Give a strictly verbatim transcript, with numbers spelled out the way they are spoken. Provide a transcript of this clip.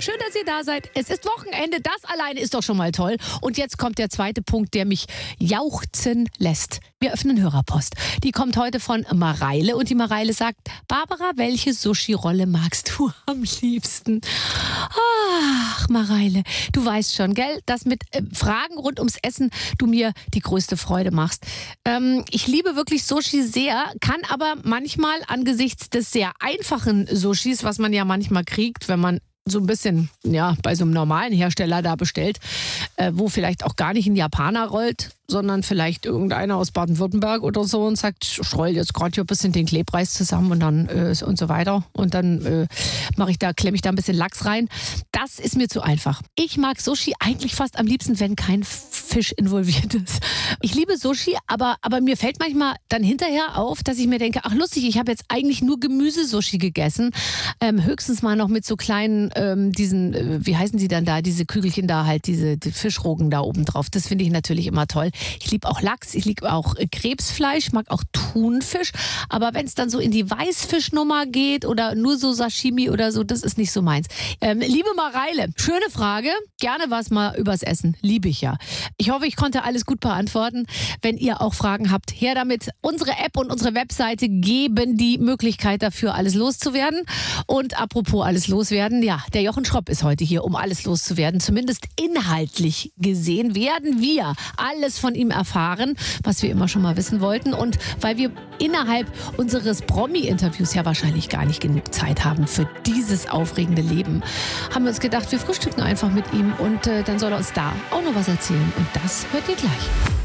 Schön, dass ihr da seid. Es ist Wochenende, das alleine ist doch schon mal toll. Und jetzt kommt der zweite Punkt, der mich jauchzen lässt. Wir öffnen Hörerpost. Die kommt heute von Mareile und die Mareile sagt: Barbara, welche Sushi-Rolle magst du am liebsten? Ach, Mareile, du weißt schon, gell, dass mit äh, Fragen rund ums Essen du mir die größte Freude machst. Ähm, ich liebe wirklich Sushi sehr, kann aber manchmal angesichts des sehr einfachen Sushis, was man ja manchmal kriegt, wenn man so ein bisschen, ja, bei so einem normalen Hersteller da bestellt, äh, wo vielleicht auch gar nicht ein Japaner rollt, sondern vielleicht irgendeiner aus Baden-Württemberg oder so und sagt, ich roll jetzt gerade hier ein bisschen den Klebreis zusammen und dann äh, und so weiter. Und dann äh, mache ich da, klemme ich da ein bisschen Lachs rein. Das ist mir zu einfach. Ich mag Sushi eigentlich fast am liebsten, wenn kein Fisch involviert ist. Ich liebe Sushi, aber, aber mir fällt manchmal dann hinterher auf, dass ich mir denke, ach lustig, ich habe jetzt eigentlich nur Gemüsesushi gegessen. Ähm, höchstens mal noch mit so kleinen, ähm, diesen, äh, wie heißen sie dann da, diese Kügelchen da halt, diese die Fischrogen da oben drauf. Das finde ich natürlich immer toll. Ich liebe auch Lachs, ich liebe auch äh, Krebsfleisch, mag auch Thunfisch. Aber wenn es dann so in die Weißfischnummer geht oder nur so Sashimi oder so, das ist nicht so meins. Ähm, liebe Mareile, schöne Frage. Gerne was mal übers Essen. Liebe ich ja. Ich hoffe, ich konnte alles gut beantworten. Wenn ihr auch Fragen habt, her damit. Unsere App und unsere Webseite geben die Möglichkeit dafür, alles loszuwerden. Und apropos alles loswerden, ja, der Jochen Schropp ist heute hier, um alles loszuwerden. Zumindest inhaltlich gesehen werden wir alles von ihm erfahren, was wir immer schon mal wissen wollten. Und weil wir innerhalb unseres Promi-Interviews ja wahrscheinlich gar nicht genug Zeit haben für dieses aufregende Leben, haben wir uns gedacht, wir frühstücken einfach mit ihm und äh, dann soll er uns da auch noch was erzählen. Und das hört ihr gleich.